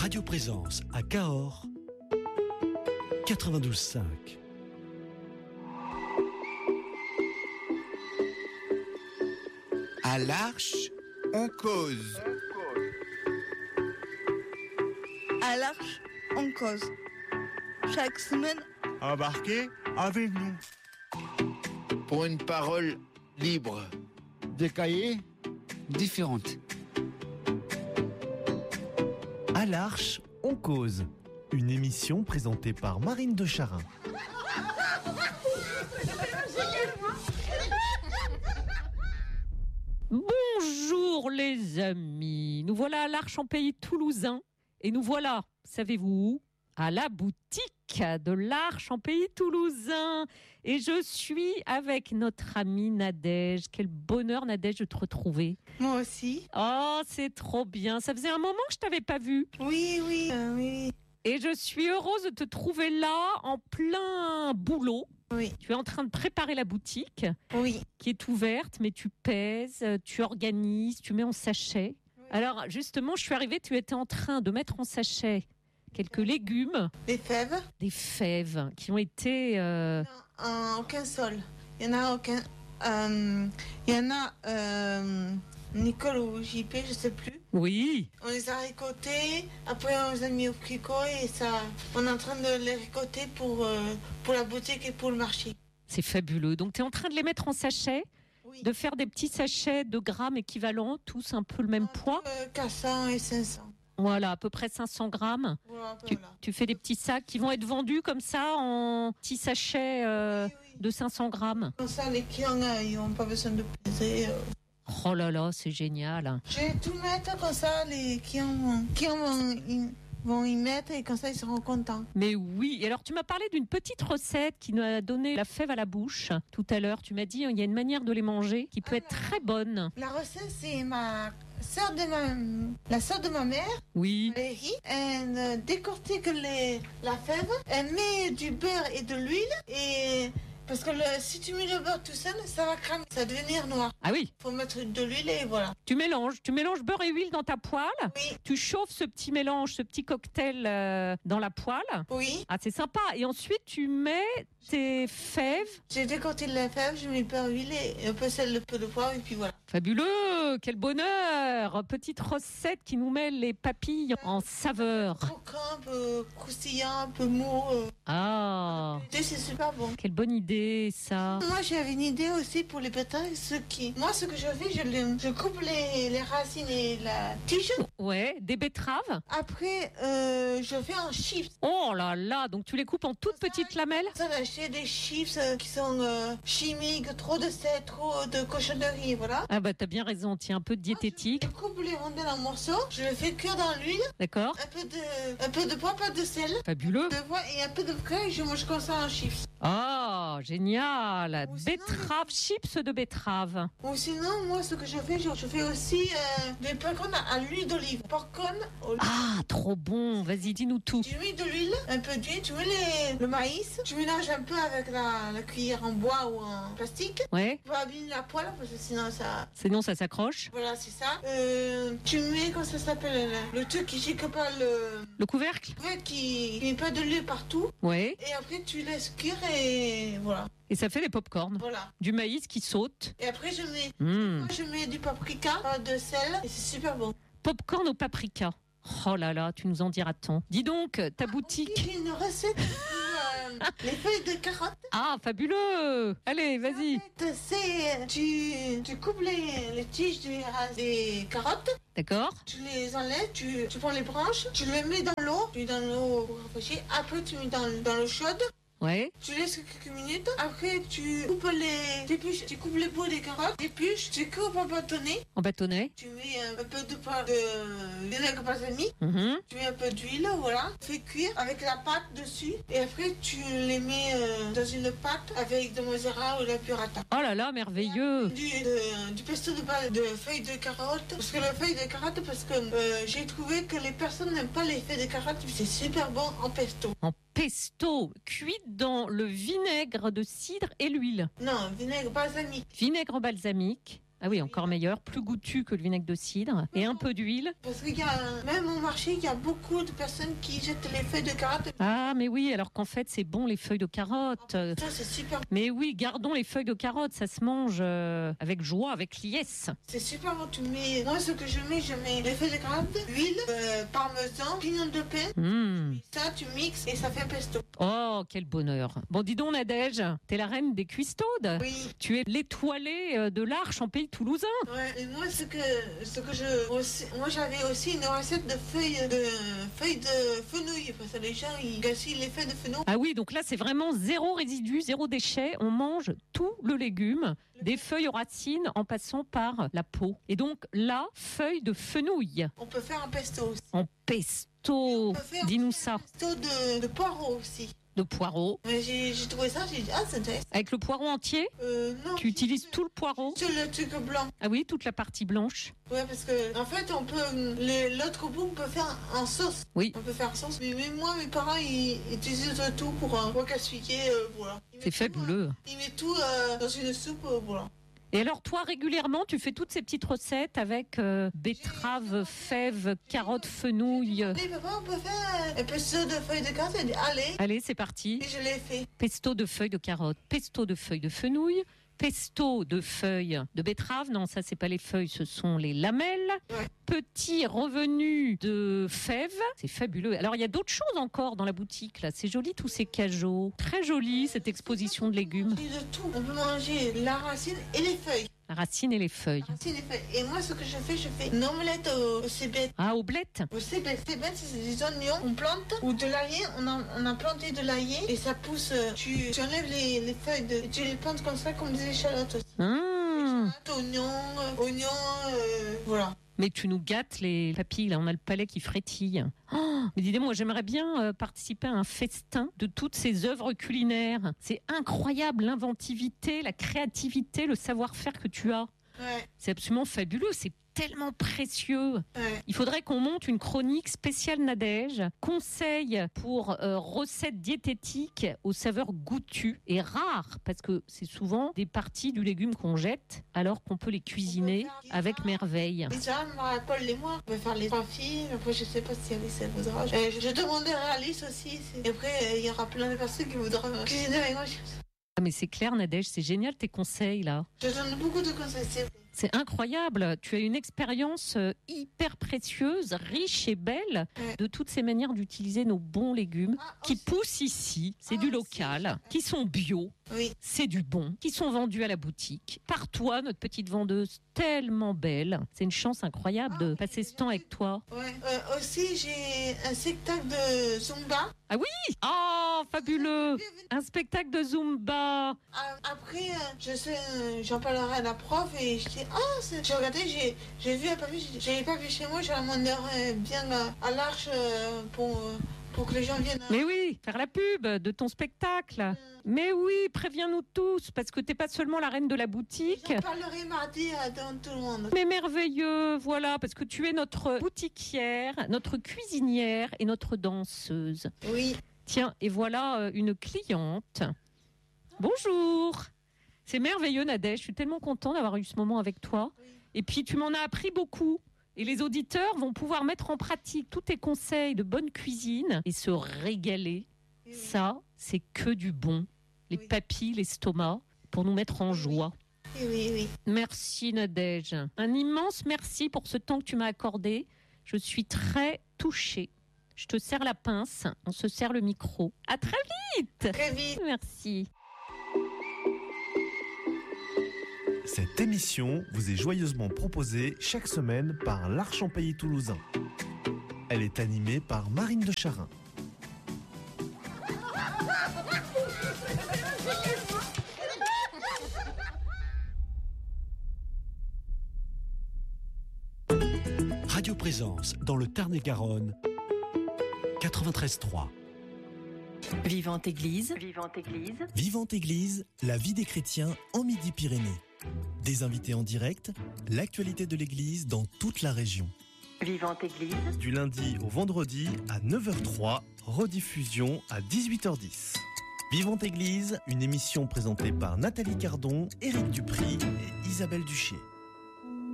Radio Présence à Cahors, 92.5. À l'Arche, on cause. À l'Arche, on cause. Chaque semaine, Embarquez avec nous. Pour une parole libre. Des cahiers différentes. À l'Arche, on cause. Une émission présentée par Marine de Charin. Bonjour les amis, nous voilà à l'Arche en pays toulousain et nous voilà, savez-vous où ? À la boutique de l'Arche en pays toulousain. Et je suis avec notre amie Nadège. Quel bonheur Nadège de te retrouver. moi aussi. Oh, c'est trop bien, ça faisait un moment que je t'avais pas vue. Oui. Et je suis heureuse de te trouver là en plein boulot. Oui. Tu es en train de préparer la boutique Oui. qui est ouverte, mais tu pèses, tu organises, tu mets en sachet. Alors justement, je suis arrivée, tu étais en train de mettre en sachet quelques légumes, Des fèves, des fèves qui ont été... en aucun sol. Il y en a aucun. Il y en a Nicole ou JP, je sais plus. Oui, On les a récoltés, après on les a mis au fricot et ça, on est en train de les récolter pour la boutique et pour le marché. c'est fabuleux. Donc tu es en train de les mettre en sachet, Oui. de faire des petits sachets de grammes équivalents, tous un peu le même poids. 400 et 500. Voilà, à peu près 500 grammes. Voilà. Tu fais des petits sacs qui vont être vendus comme ça en petits sachets Oui. de 500 grammes. Comme ça, les clients, ils n'ont pas besoin de peser. Oh là là, c'est génial. Je vais tout mettre comme ça, les clients vont y mettre et comme ça, ils seront contents. Mais oui, et alors tu m'as parlé d'une petite recette qui nous a donné la fève à la bouche tout à l'heure. Tu m'as dit il y a une manière de les manger qui peut être très bonne. La recette, c'est la sœur de ma mère, Oui, Valérie. Elle décortique la fève, elle met du beurre et de l'huile et... Parce que si tu mets le beurre tout seul, ça va cramer, ça va devenir noir. ah oui, Faut mettre de l'huile et voilà. tu mélanges beurre et huile dans ta poêle. Oui. Tu chauffes ce petit mélange, ce petit cocktail dans la poêle. Oui. Ah, c'est sympa. Et ensuite, tu mets tes fèves. J'ai décorté la fève, je mets beurre, huile et un peu sel, un peu de poivre et puis voilà. Fabuleux, quel bonheur. Petite recette qui nous met les papilles en saveur. Croquant, un peu croustillant, un peu mou. Ah, C'est super bon. quelle bonne idée ça. Moi, j'avais une idée aussi pour les betteraves. Moi, ce que je fais, je coupe les racines et la tige. Ouais, des betteraves. Après, je fais un chips. Oh là là, donc tu les coupes en toutes petites lamelles. Ça, j'ai acheté des chips qui sont chimiques, trop de sel, trop de cochonneries, voilà. Ah bah t'as bien raison, tiens, un peu de diététique, Je coupe les rondelles en morceaux, je les fais cuire dans l'huile, d'accord. un peu de poivre, pas de sel, Fabuleux. de poivre et un peu de beurre et je mange comme ça en chips. Ah, génial. Ou sinon, Betterave, chips de betterave. Ou sinon, moi, ce que je fais aussi des popcorn à l'huile d'olive. Popcorn au Ah, trop bon, vas-y, dis-nous tout. Tu mets de l'huile, un peu d'huile, tu mets le maïs, tu mélanges un peu avec la cuillère en bois ou en plastique. Ouais, Tu vas abîmer la poêle parce que sinon ça... sinon ça s'accroche. Voilà, c'est ça. Tu mets, comment ça s'appelle, le truc qui chique pas Le couvercle. qui met pas de l'huile partout. Ouais, Et après, tu laisses cuire et voilà. et ça fait des pop-corn. Voilà. Du maïs qui saute. Et après, je Mmh. mets du paprika, de sel et c'est super bon. Popcorn au paprika. Oh là là, tu nous en diras tant. Dis donc, ta boutique. J'ai une recette pour les feuilles de carottes. Ah, fabuleux. Allez, vas-y. En fait, tu coupes les tiges des carottes, D'accord. tu les enlèves, tu prends les branches, tu les mets dans l'eau, pour rafraîchir. Après, tu mets dans l'eau chaude. Ouais. Tu laisses quelques minutes. Après, tu coupes tu coupes les peaux des carottes, épluches, tu coupes en bâtonnets. En bâtonnet. Tu mets un peu de vinaigre balsamique. Mhm. Tu mets un peu d'huile, voilà. Fais cuire avec la pâte dessus. Et après, tu les mets dans une pâte avec de mozzarella ou de la burrata. Oh là là, merveilleux. Du pesto de feuilles de carottes. Parce que les feuilles de carottes, parce que j'ai trouvé que les personnes n'aiment pas les feuilles de carottes, mais c'est super bon en pesto. En pesto, cuit dans le vinaigre de cidre et l'huile. Non, vinaigre balsamique. Vinaigre balsamique Ah oui, encore meilleur, plus goûtu que le vinaigre de cidre et un peu d'huile. Parce qu'il y a, même au marché, il y a beaucoup de personnes qui jettent les feuilles de carotte. Ah mais oui, alors qu'en fait c'est bon les feuilles de carotte. Ça, c'est super. Mais oui, gardons les feuilles de carotte, ça se mange avec joie, avec liesse. C'est super bon, tu mets... Moi, ce que je mets les feuilles de carotte, huile, parmesan, pignon de pain. Ça, tu mixes et ça fait un pesto. Oh, quel bonheur. Bon, dis donc Nadège, t'es la reine des cuistaudes. Oui. Tu es l'étoilée de l'Arche en pays toulousain. Ouais, et moi, moi, j'avais aussi une recette de feuilles de fenouil. Parce que les gens, ils gaspillent les feuilles de fenouil. Ah oui, donc là, c'est vraiment zéro résidu, zéro déchet. On mange tout le légume, des feuilles aux racines en passant par la peau. Et donc là, feuilles de fenouil. On peut faire un pesto aussi. En pesto. Dis-nous ça. Un pesto de poireaux aussi. De poireaux. Mais j'ai trouvé ça, j'ai dit, ah, c'est intéressant. Avec le poireau entier? Non. Tu utilises tout le poireau? Sur le truc blanc. Ah oui, toute la partie blanche. Ouais, parce que, en fait, on peut, l'autre bout, on peut faire en sauce. Oui. On peut faire en sauce. Mais moi, mes parents, ils utilisent tout pour gaspiller, voilà. C'est fabuleux. Ils mettent tout dans une soupe, voilà. Et alors toi, régulièrement, tu fais toutes ces petites recettes avec betteraves, fèves, carottes, fenouil. Oui, papa, on peut faire un pesto de feuilles de carotte. Allez, c'est parti. Et je l'ai fait. Pesto de feuilles de carottes, pesto de feuilles de fenouil, pesto de feuilles de betterave. Non, ça, c'est pas les feuilles, ce sont les lamelles. Ouais. Petit revenu de fèves. C'est fabuleux. Alors, il y a d'autres choses encore dans la boutique, là. C'est joli, tous ces cajots. Très joli, cette exposition de légumes. De tout. On peut manger la racine et les feuilles. La racine et les feuilles. Et moi, ce que je fais une omelette au cébette. Ah, aux blettes? Au cébette, c'est des oignons, on plante, ou de l'ail, on a planté de l'ail, et ça pousse, tu enlèves les feuilles, et tu les plantes comme ça, comme des échalotes aussi. Échalotes, oignons, voilà. Mais tu nous gâtes les papilles, là, on a le palais qui frétille. Oh, mais dis-moi, j'aimerais bien participer à un festin de toutes ces œuvres culinaires. C'est incroyable l'inventivité, la créativité, le savoir-faire que tu as. Ouais. C'est absolument fabuleux, c'est tellement précieux. Ouais. Il faudrait qu'on monte une chronique spéciale Nadège, conseils pour recettes diététiques aux saveurs goûtues et rares, parce que c'est souvent des parties du légume qu'on jette, alors qu'on peut les cuisiner avec merveille. Déjà, Paul et moi, on va faire les 3 filles. Après, je sais pas si Alice elle voudra. Je demanderai à Alice aussi. Et après, il y aura plein de personnes qui voudront cuisiner avec moi. Ah mais c'est clair Nadège, c'est génial tes conseils là. Je donne beaucoup de conseils. C'est incroyable, tu as une expérience hyper précieuse, riche et belle de toutes ces manières d'utiliser nos bons légumes qui poussent ici, c'est du local, qui sont bio, c'est du bon, qui sont vendus à la boutique. Par toi, notre petite vendeuse tellement belle, c'est une chance incroyable de passer ce temps avec toi. Ouais. Aussi, j'ai un spectacle de Zumba. Ah oui? Oh, fabuleux! Un spectacle de Zumba. Après, j'en parlerai à la prof et je dis, j'ai regardé, j'ai vu un papier, j'avais pas vu chez moi, je demanderai bien à l'Arche pour que les gens viennent. Mais oui, faire la pub de ton spectacle. Mais oui, préviens-nous tous, parce que t'es pas seulement la reine de la boutique. J'en parlerai mardi devant tout le monde. Mais merveilleux, voilà, parce que tu es notre boutiquière, notre cuisinière et notre danseuse. Oui. Tiens, et voilà une cliente. Bonjour. C'est merveilleux, Nadège, je suis tellement contente d'avoir eu ce moment avec toi. Et puis, tu m'en as appris beaucoup. Et les auditeurs vont pouvoir mettre en pratique tous tes conseils de bonne cuisine et se régaler. Oui. Ça, c'est que du bon. Les papilles, l'estomac, pour nous mettre en joie. Oui. Merci, Nadège. Un immense merci pour ce temps que tu m'as accordé. Je suis très touchée. Je te serre la pince, on se serre le micro. À très vite. Très vite. Merci. Cette émission vous est joyeusement proposée chaque semaine par l'Arche en pays toulousain. Elle est animée par Marine de Charin. Radio Présence dans le Tarn-et-Garonne, 93.3. Vivante Église. Vivante Église, la vie des chrétiens en Midi-Pyrénées. Des invités en direct, l'actualité de l'Église dans toute la région. Vivante Église. Du lundi au vendredi à 9h03, rediffusion à 18h10. Vivante Église, une émission présentée par Nathalie Cardon, Éric Dupry et Isabelle Duché.